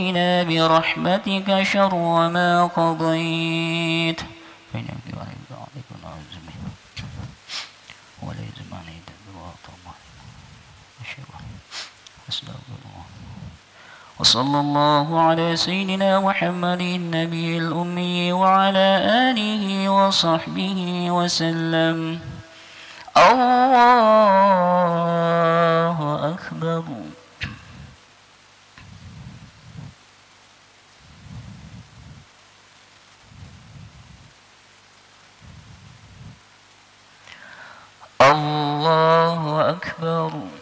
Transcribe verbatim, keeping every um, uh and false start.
برحمتك شر ما قضيت وصلى الله على سيدنا محمد النبي الأمي وعلى آله وصحبه وسلم. الله أكبر. الله أكبر.